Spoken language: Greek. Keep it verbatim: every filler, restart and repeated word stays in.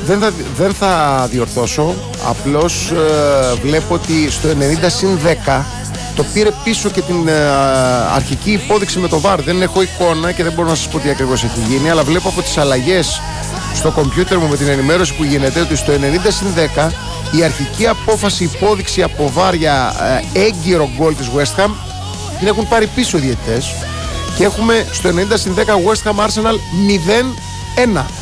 δεν, θα, δεν θα διορθώσω. Απλώς ε, βλέπω ότι στο ενενήντα συν δέκα το πήρε πίσω και την ε, αρχική υπόδειξη με το βαρ. Δεν έχω εικόνα και δεν μπορώ να σας πω τι ακριβώς έχει γίνει, αλλά βλέπω από τις αλλαγές στο κομπιούτερ μου με την ενημέρωση που γίνεται ότι στο ενενήντα συν δέκα η αρχική απόφαση υπόδειξη από βαρ για ε, έγκυρο γκολ της West Ham την έχουν πάρει πίσω οι διαιτητές και έχουμε στο ενενήντα συν δέκα West Ham Arsenal μηδέν ένα.